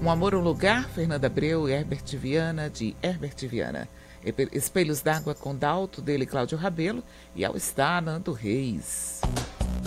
Um Amor, um Lugar, Fernanda Abreu e Herbert Viana, de Herbert Viana. Espelhos d'Água com Dalto, dele Cláudio Rabelo, e Ao Estar, Nando Reis.